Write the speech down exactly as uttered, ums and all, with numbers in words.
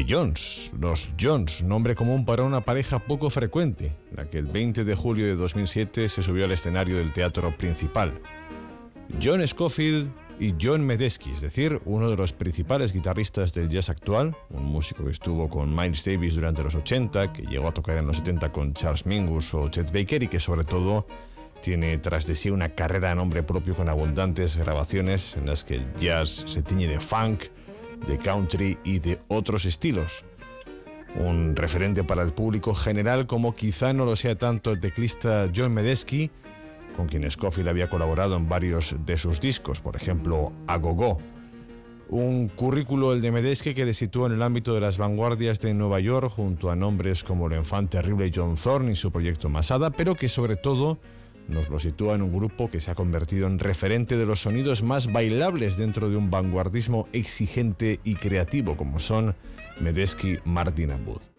The Jones, los Jones, nombre común para una pareja poco frecuente, la que el veinte de julio de dos mil siete se subió al escenario del teatro principal. John Scofield y John Medeski, es decir, uno de los principales guitarristas del jazz actual, un músico que estuvo con Miles Davis durante los ochenta, que llegó a tocar en los setenta con Charles Mingus o Chet Baker y que sobre todo tiene tras de sí una carrera a nombre propio con abundantes grabaciones en las que el jazz se tiñe de funk, de country y de otros estilos. Un referente para el público general, como quizá no lo sea tanto el teclista John Medeski, con quien Scofield había colaborado en varios de sus discos, por ejemplo, A Go Go. Un currículo, el de Medeski, que le sitúa en el ámbito de las vanguardias de Nueva York, junto a nombres como el enfant terrible John Thorne y su proyecto Masada, pero que sobre todo nos lo sitúa en un grupo que se ha convertido en referente de los sonidos más bailables dentro de un vanguardismo exigente y creativo, como son Medeski, Martin and Wood.